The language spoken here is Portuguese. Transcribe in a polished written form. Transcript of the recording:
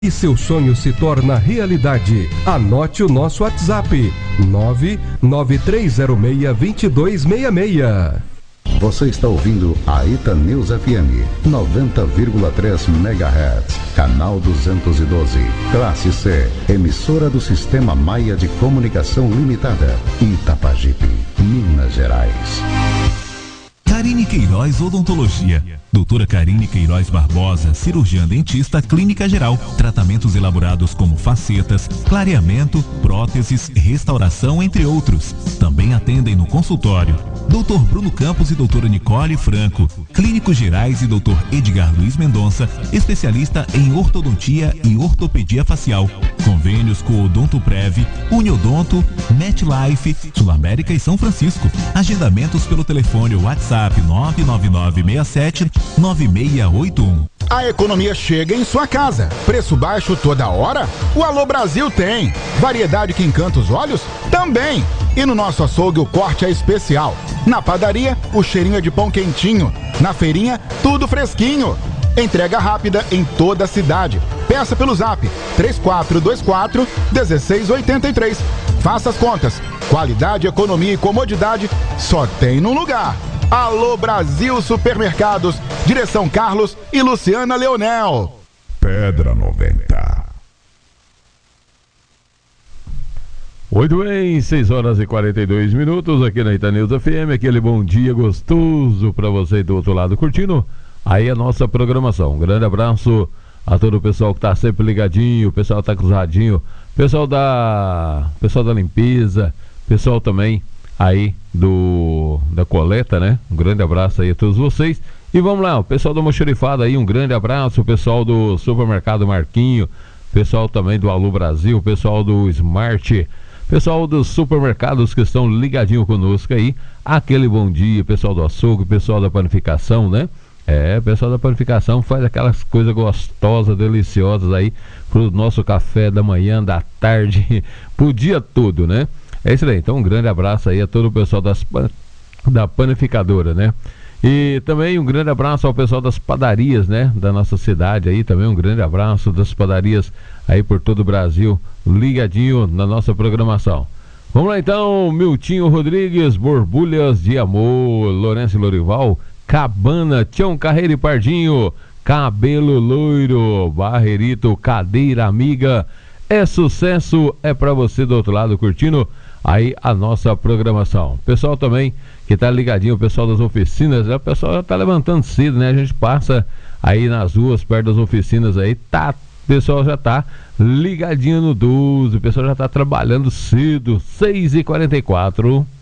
E seu sonho se torna realidade. Anote o nosso WhatsApp: 99306-2266. Você está ouvindo a Itanews FM 90,3 MHz, canal 212, classe C, emissora do Sistema Maia de Comunicação Limitada, Itapajipe, Minas Gerais. Karine Queiroz Odontologia. Doutora Karine Queiroz Barbosa, cirurgiã dentista, clínica geral. Tratamentos elaborados como facetas, clareamento, próteses, restauração, entre outros. Também atendem no consultório Dr. Bruno Campos e doutora Nicole Franco, clínicos gerais, e Dr. Edgar Luiz Mendonça, especialista em ortodontia e ortopedia facial. Convênios com Odontoprev, Uniodonto, MetLife, Sul América e São Francisco. Agendamentos pelo telefone WhatsApp 99967-9681. A economia chega em sua casa. Preço baixo toda hora? O Alô Brasil tem. Variedade que encanta os olhos? Também. E no nosso açougue o corte é especial. Na padaria, o cheirinho é de pão quentinho. Na feirinha, tudo fresquinho. Entrega rápida em toda a cidade. Peça pelo Zap 3424-1683. Faça as contas. Qualidade, economia e comodidade só tem num lugar. Alô Brasil Supermercados. Direção Carlos e Luciana Leonel. Pedra 90. Muito bem, 6h42 aqui na Itanews FM, aquele bom dia gostoso para você do outro lado curtindo aí a nossa programação. Um grande abraço a todo o pessoal que tá sempre ligadinho, o pessoal tá cruzadinho, pessoal da limpeza, pessoal também aí da coleta, né? Um grande abraço aí a todos vocês. E vamos lá, o pessoal do Almoxarifado aí, um grande abraço, o pessoal do Supermercado Marquinho, pessoal também do Alô Brasil, pessoal do Smart, pessoal dos supermercados que estão ligadinho conosco aí, aquele bom dia, pessoal do açougue, pessoal da panificação, né? Pessoal da panificação faz aquelas coisas gostosas, deliciosas aí pro nosso café da manhã, da tarde, pro dia todo, né? É isso aí, então um grande abraço aí a todo o pessoal da panificadora, né? E também um grande abraço ao pessoal das padarias, né? Da nossa cidade aí, também um grande abraço das padarias aí por todo o Brasil, ligadinho na nossa programação. Vamos lá então, Miltinho Rodrigues, Borbulhas de Amor, Lourenço Lorival, Cabana, Tião Carreiro e Pardinho, Cabelo Loiro, Barreirito, Cadeira Amiga. É sucesso, é pra você do outro lado curtindo aí a nossa programação. Pessoal também que tá ligadinho, o pessoal das oficinas, o pessoal já tá levantando cedo, né? A gente passa aí nas ruas, perto das oficinas aí, o pessoal já tá ligadinho no 12, o pessoal já tá trabalhando cedo, 6h44.